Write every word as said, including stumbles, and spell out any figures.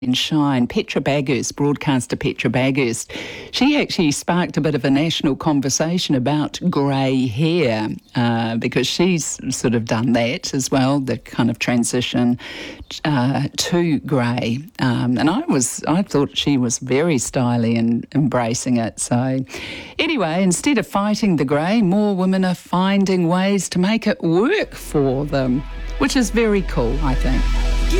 in Shine, Petra Baghurst, broadcaster Petra Baghurst, she actually sparked a bit of a national conversation about grey hair uh, because she's sort of done that as well, the kind of transition uh, to grey. Um, and I was, I thought she was very stylish and embracing it. So anyway, instead of fighting the grey, more women are finding ways to make it work for them, which is very cool, I think.